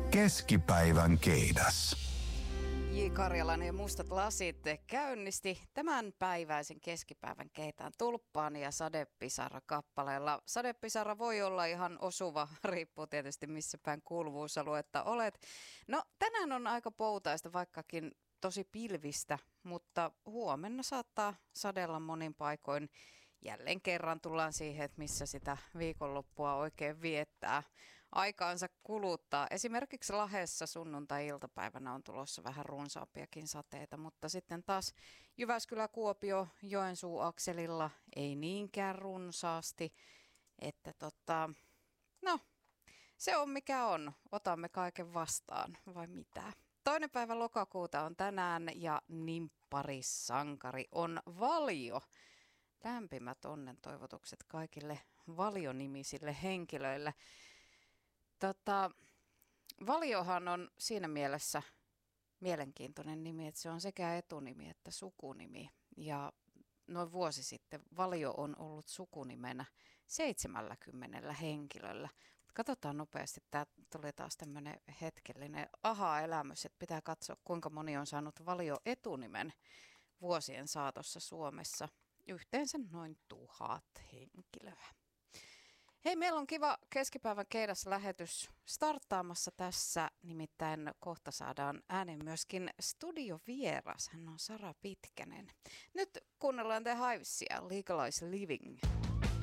Keskipäivän keidas. J. Karjalainen ja Mustat lasit käynnisti tämän päiväisen keskipäivän keitaan tulppaan ja sadepisara kappaleella. Sadepisara voi olla ihan osuva, riippuu tietysti missä päin kuuluvuusaluetta olet. No tänään on aika poutaista, vaikkakin tosi pilvistä, mutta huomenna saattaa sadella monin paikoin. Jälleen kerran tullaan siihen, että missä sitä viikonloppua oikein viettää, aikaansa kuluttaa. Esimerkiksi Lahdessa sunnuntai-iltapäivänä on tulossa vähän runsaampiakin sateita, mutta sitten taas Jyväskylä-Kuopio Joensuu-akselilla ei niinkään runsaasti. Että no se on mikä on, otamme kaiken vastaan vai mitä? 2. päivä lokakuuta on tänään ja nimpparisankari on Valio. Lämpimät onnen toivotukset kaikille Valio-nimisille henkilöille. Valiohan on siinä mielessä mielenkiintoinen nimi, että se on sekä etunimi että sukunimi. Ja noin vuosi sitten Valio on ollut sukunimenä 70 henkilöllä. Katsotaan nopeasti, tämä tuli taas tämmöinen hetkellinen aha-elämys, että pitää katsoa kuinka moni on saanut Valio etunimen vuosien saatossa Suomessa. Yhteensä noin 1000 henkilöä. Hei, meillä on kiva keskipäivän keidaslähetys starttaamassa tässä. Nimittäin kohta saadaan äänen myöskin studiovieras. Hän on Sara Pitkänen. Nyt kuunnellaan The Hivesia, Legalize Living.